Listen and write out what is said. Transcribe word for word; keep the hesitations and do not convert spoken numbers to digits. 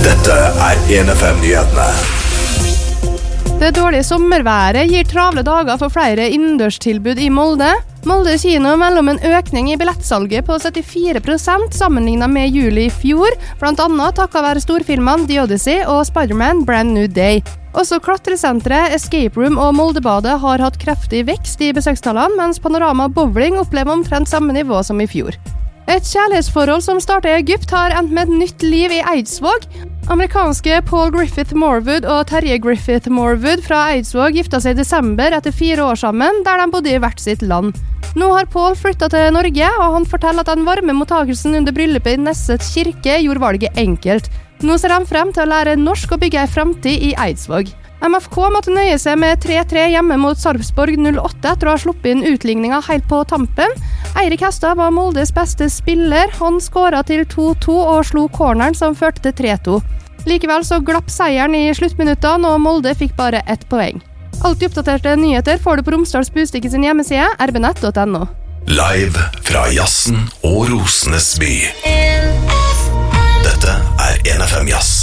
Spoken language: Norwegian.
Dette er en F M-nyhetene. Det dårlige sommerværet gir travle dager for flere innendørstilbud i Molde. Molde kino melder om en økning i billettsalget på syttifire prosent sammenlignet med juli i fjor, blant annet takket være storfilmene The Odyssey og Spider-Man Brand New Day. Også klatresenteret, Escape Room og Moldebadet har hatt kraftig vekst i besøkstallene, mens Panorama Bowling opplever omtrent samme nivå som i fjor. Et kjærlighetsforhold som startet i Egypt har endt med et nytt liv i Eidsvåg. Amerikanske Paul Griffith Morwood og Terje Griffith Morwood fra Eidsvåg gifta seg i desember etter fire år sammen, der de bodde i hvert sitt land. Nå har Paul flyttet til Norge, og han forteller at den varme mottakelsen under bryllupet i Nesset kirke gjorde valget enkelt. Nå ser han frem til å lære norsk og bygge en fremtid i Eidsvåg. M F K måtte nøye seg med tre tre hjemme mot Sarpsborg null åtte etter å ha sluppet inn utligningen helt på tampen. Eirik Hestad var Moldes beste spiller. Han skåret til to to og slo corneren som førte til tre to. Likevel så glapp seieren i sluttminuttene, og Molde fikk bare ett poeng. Alltid oppdaterte nyheter får du på Romsdals Bustikke sin hjemmeside, r b nett punktum no. Live fra Jazzen og Rosenes by. Dette er en F M Jazz.